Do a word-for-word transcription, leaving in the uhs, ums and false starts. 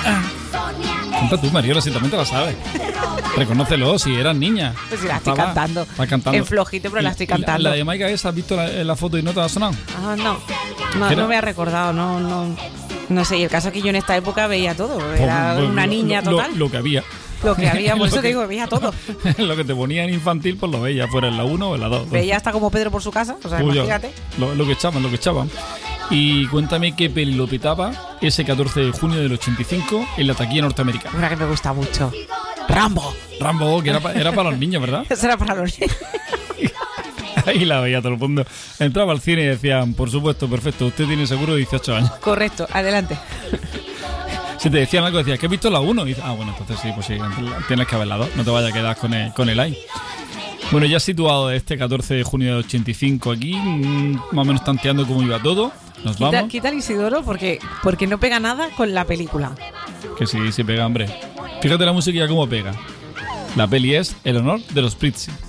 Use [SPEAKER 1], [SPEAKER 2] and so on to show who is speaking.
[SPEAKER 1] Canta tú, Mariola, si también te la sabes. Reconócelo, si eras niña.
[SPEAKER 2] Pues si la estoy
[SPEAKER 1] Estaba-
[SPEAKER 2] cantando.
[SPEAKER 1] Estás cantando.
[SPEAKER 2] En flojito, pero la estoy cantando.
[SPEAKER 1] La, la de Maica esa, ¿has visto la, la foto y no te ha sonado?
[SPEAKER 2] Ah, no. No,
[SPEAKER 1] ¿Qué era?
[SPEAKER 2] no me ha recordado, no, no. No sé, y el caso es que yo en esta época veía todo. Era
[SPEAKER 1] Pues, pues,
[SPEAKER 2] una
[SPEAKER 1] lo-
[SPEAKER 2] niña
[SPEAKER 1] lo,
[SPEAKER 2] total.
[SPEAKER 1] Lo, lo que había.
[SPEAKER 2] Lo que había, por
[SPEAKER 1] Lo
[SPEAKER 2] eso
[SPEAKER 1] que-
[SPEAKER 2] te digo, veía todo.
[SPEAKER 1] Lo que te ponía en infantil, pues lo veía, fuera en la uno o en la dos.
[SPEAKER 2] Veía hasta como Pedro por su casa, o sea,
[SPEAKER 1] Uy, yo,
[SPEAKER 2] imagínate.
[SPEAKER 1] Lo, lo que echaban, lo que echaban. Y cuéntame qué peli lo petaba ese catorce de junio del ochenta y cinco en la taquilla norteamericana.
[SPEAKER 2] Una que me gusta mucho. Rambo.
[SPEAKER 1] Rambo, que era, pa- era para los niños, ¿verdad?
[SPEAKER 2] Eso era para los niños.
[SPEAKER 1] Ahí la veía todo el mundo. Entraba al cine y decían, por supuesto, perfecto, usted tiene seguro de dieciocho años.
[SPEAKER 2] Correcto, adelante.
[SPEAKER 1] Si te decían algo, decías, ¿que has visto la uno? Y dices, ah, bueno, entonces sí, pues sí, tienes que ver la dos, no te vayas a quedar con el, con el ahí. Bueno, ya situado este catorce de junio de ochenta y cinco aquí, mmm, más o menos tanteando cómo iba todo. Nos
[SPEAKER 2] Quita,
[SPEAKER 1] vamos.
[SPEAKER 2] quita el Isidoro porque, porque no pega nada con la película.
[SPEAKER 1] Que sí, sí pega, hombre. Fíjate la música cómo pega. La peli es El honor de los Prizzi.